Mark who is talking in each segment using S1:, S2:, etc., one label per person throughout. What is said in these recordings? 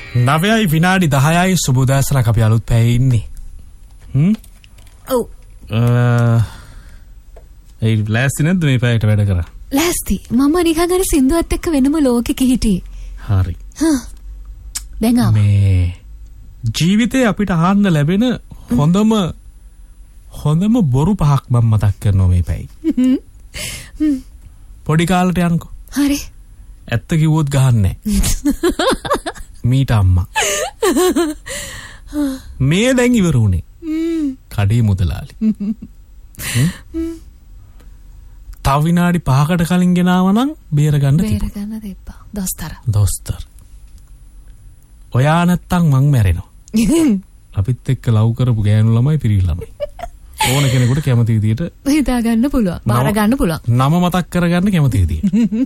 S1: 9යි විනාඩි 10යි සුබෝදෑසනක් අපි අලුත් පැයේ ඉන්නේ.
S2: ඔව්.
S1: ඒ ලෑස්ති නැද්ද මේ පැයට වැඩ කරා?
S2: ලෑස්ති. මම නිකන් අර සින්දුවත් එක්ක වෙනම ලෝකෙක හිටියේ.
S1: හරි.
S2: දැන්
S1: මේ ජීවිතේ අපිට අහන්න ලැබෙන හොඳම බොරු පහක් මම මතක් කරනවා මේ පැයි. පොඩි කාලට යනකෝ.
S2: හරි.
S1: ඇත්ත කිව්වොත් ගහන්නේ මීට අම්මා. මේ දැන් ඉවර උනේ. කඩේ මුදලාලි. තව විනාඩි 5කට කලින් ගෙනාව නම් බේර ගන්න
S2: දෙපා.
S1: දොස්තර. ඔයා නැත්තම් මං මැරෙනවා. අපිත් එක්ක ලව් කරපු ගෑනු ළමයි පිරිමි ළමයි. ඕන කෙනෙකුට කැමති විදියට
S2: හිතා ගන්න පුළුවන්. බාර ගන්න පුළුවන්.
S1: නම මතක් කරගන්න කැමති විදියට.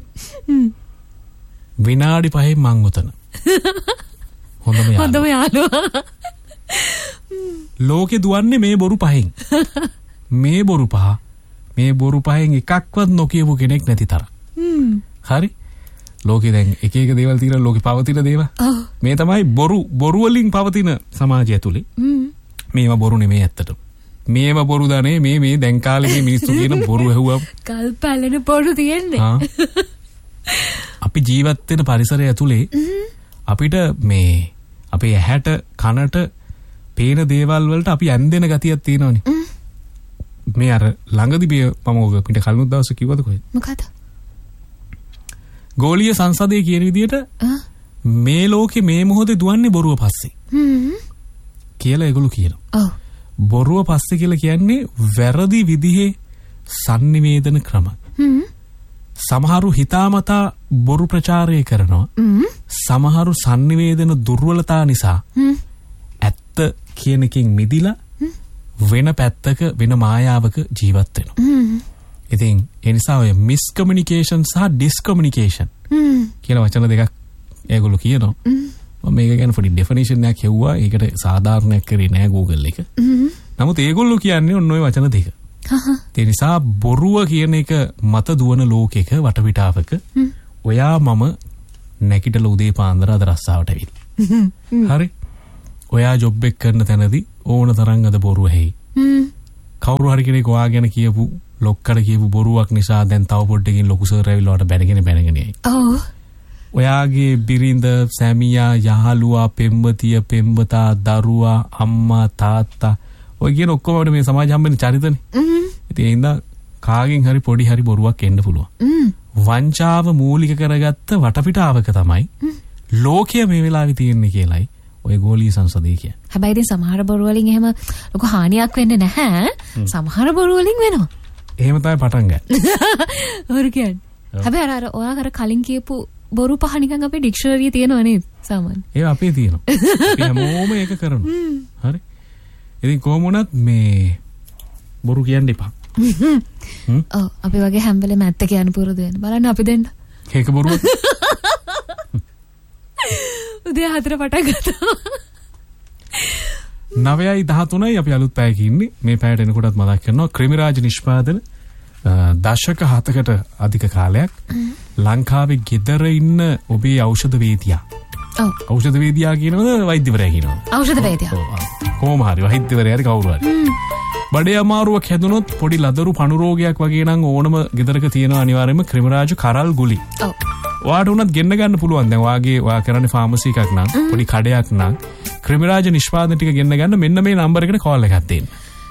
S1: විනාඩි 5න් මං උතන. හොඳම
S2: යාළුවා.
S1: ලෝකෙ දුවන්නේ මේ බොරු පහෙන්. මේ බොරු පහෙන් එකක්වත් නොකියපු කෙනෙක් නැති තරම්. හරි? ලෝකෙ දැන් එක එක දේවල් තියෙනවා ලෝකෙ පවතින දේවල්. මේ තමයි බොරු වලින් පවතින සමාජය ඇතුලේ. මේවා බොරු නෙමෙයි ඇත්තටම. මේවා බොරු දනේ මේ දැන් කාලේ මිනිස්සු කියන බොරු ඇහුවා.
S2: කල්පැලෙන බොරු තියෙන්නේ.
S1: අපි ජීවත් වෙන පරිසරය ඇතුලේ අපිට මේ අපේ ඇහැට කනට පේන දේවල් වලට අපි ඇන්දෙන ගතියක් තියෙනවනේ. මේ අර ළඟදී මම ඔය පිට කලින් දවසේ කිව්වද කොහෙද?
S2: මොකද?
S1: ගෝලීය සංසදයේ කියන විදිහට මේ ලෝකේ මේ මොහොතේ දුවන්නේ බොරුව පස්සේ. කියලා ඒගොල්ලෝ කියනවා.
S2: ඔව්.
S1: බොරුව පස්සේ කියලා කියන්නේ වැරදි විදිහේ sannivedana ක්‍රම. සමහරු හිතාමතා බොරු ප්‍රචාරය කරනවා. සමහරු sannivedana දුර්වලතා නිසා ඇත්ත කියන එකෙන් මිදිලා වෙන පැත්තක වෙන මායාවක ජීවත් වෙනවා. ඉතින් ඒ නිසා ඔය miscommunication සහ discommunication කියලා වචන දෙකක් ඒගොල්ලෝ කියනවා. මම මේක ගැන පොඩි definition එකක් හෙව්වා. ඒකට සාධාරණයක් කරේ නෑ Google එක. නමුත් ඒගොල්ලෝ කියන්නේ ඔන්න ඔය වචන දෙක. ඒ නිසා බොරුව කියන එක මත දුවන ලෝකෙක වටපිටාවක ඔයා මම නැකිටලා උදේ පාන්දර අද රස්සාවට ඇවිල්ලා. හරි? ඔයා ජොබ් එක කරන තැනදී ඕන තරම් අද බොරුව ඇහි. කවුරු හරි කෙනෙක් ඔයා ගැන කියපු ලොක්කට කියපු බොරුවක් නිසා දැන් තව පොඩ්ඩකින් ලොකු සර් ඇවිල්ලා ඔයාට බැනගෙන යයි.
S2: ඔව්.
S1: ඔයාගේ බිරිඳ, සැමියා, යහළුවා, පෙම්වතිය, පෙම්වතා, දරුවා, අම්මා, තාත්තා ඔය කියන ඔක්කොම මේ සමාජ හම්බෙන චරිතනේ. ඉතින් ඒ හින්දා කාගෙන් හරි පොඩි හරි බොරුවක් එන්න පුළුවන්. වංචාව මූලික කරගත්ත වටපිටාවක තමයි ලෝකය මේ වෙලාවේ තියෙන්නේ කියලායි ඔය ගෝලීය සංසදයේ කියන්නේ.
S2: හැබැයි ඉතින් සමහර බොරු වලින් එහෙම ලොකු හානියක් වෙන්නේ නැහැ. සමහර බොරු වලින් වෙනවා.
S1: එහෙම තමයි පටන් ගන්න.
S2: හරි කියන්නේ. හැබැයි අර ඔයා අර කලින් කියපු බොරු පහ නිකන් අපේ ඩික්ෂනරියේ තියෙනව නේද? සාමාන්‍ය.
S1: ඒවා අපේ තියෙනවා. අපි හැමෝම ඒක කරනවා. හරි. ඉතින් කොහොම වුණත් මේ බොරු කියන්න එපා.
S2: ඔව් අපි වගේ හැම වෙලේම ඇත්ත කියන්න පුරුදු වෙන්න. බලන්න අපි දෙන්න.
S1: ඒක බොරුවක්.
S2: උදේ 4 පටන් ගත්තා.
S1: 9යි 13යි අපි අලුත් පැයක ඉන්නේ. මේ පැයට එනකොටත් මතක් කරනවා ක්‍රිමිරාජ නිෂ්පාදන දශක 7කට අධික කාලයක් ලංකාවේ ගෙදර ඉන්න ඔබේ ඖෂධ වේදියා.
S2: ඔව්.
S1: ඖෂධ වේදියා කියනවද වෛද්‍යවරයා කියනවද?
S2: ඖෂධ වේදියා.
S1: කොහොම හරි වෛද්‍යවරයා හරි කවුරු හරි. බඩේ අමාරුවක් හැදුනොත් පොඩි ලදරු පණු රෝගයක් වගේ නම් ඕනම ගෙදරක තියෙන අනිවාර්යයෙන්ම ක්‍රිමිරාජ කරල් ගුලි.
S2: ඔව්.
S1: ඔයාට උනත් ගෙන්න ගන්න පුළුවන්. දැන් ඔයා කරන්නේ ෆාමසි එකක් නම් පොඩි කඩයක් නම් ක්‍රිමිරාජ නිෂ්පාදන ටික ගෙන්න ගන්න මෙන්න මේ නම්බර් එකට කෝල් එකක් දෙන්න.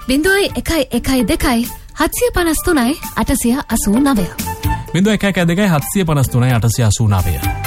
S2: 0112 753 889
S1: 0112 753 889